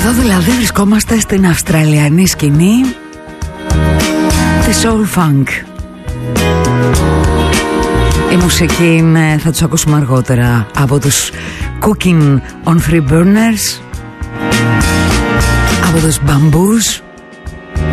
Εδώ δηλαδή βρισκόμαστε στην αυστραλιανή σκηνή της soul funk. Η μουσική είναι, θα τους ακούσουμε αργότερα, από τους Cooking on Three Burners, από τους Bamboos.